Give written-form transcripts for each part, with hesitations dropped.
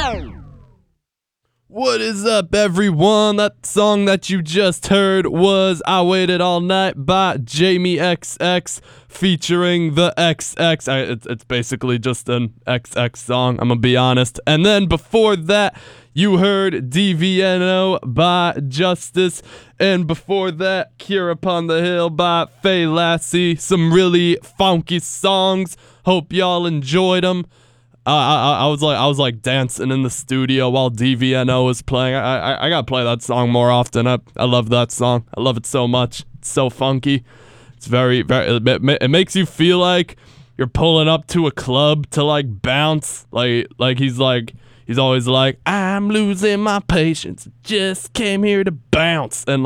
What is up, everyone? That song that you just heard was I Waited All Night by Jamie XX featuring the XX. It's basically just an XX song, I'm gonna be honest. And then before that, you heard DVNO by Justice. And before that, Cure Upon the Hill by Faye Lassie. Some funky songs. Hope y'all enjoyed them. I was like dancing in the studio while DVNO was playing. I gotta play that song more often. I love that song. I love it so much. It's so funky. It's very it makes you feel like you're pulling up to a club to like bounce. Like he's always like, I'm losing my patience. Just came here to bounce. And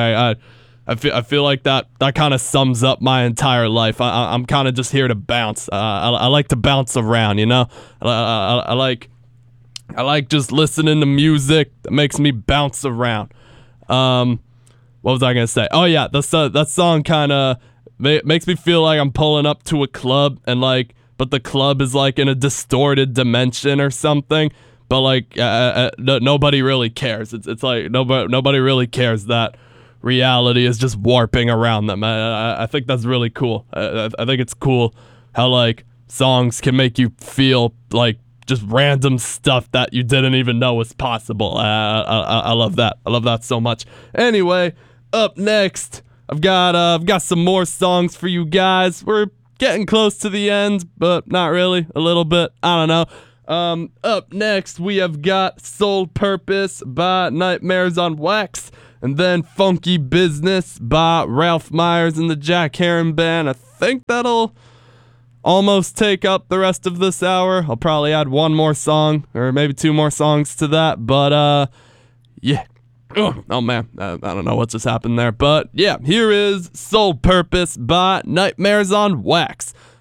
I feel like that kind of sums up my entire life. I'm kind of just here to bounce. I like to bounce around, you know. I like just listening to music that makes me bounce around. What was I gonna say? Oh yeah, that song kind of makes me feel like I'm pulling up to a club but the club is like in a distorted dimension or something. But like nobody really cares. It's like nobody really cares that reality is just warping around them. I think that's really cool. I think it's cool how like songs can make you feel like just random stuff that you didn't even know was possible. I love that. I love that so much. Anyway, up next, I've got some more songs for you guys. We're getting close to the end, but not really. A little bit. I don't know. Up next, we have got Soul Purpose by Nightmares on Wax. And then Funky Business by Ralph Myers and the Jack Heron Band. I think that'll almost take up the rest of this hour. I'll probably add one more song or maybe two more songs to that. But, yeah. Oh, man. I don't know what just happened there. But, yeah, here is Soul Purpose by Nightmares on Wax.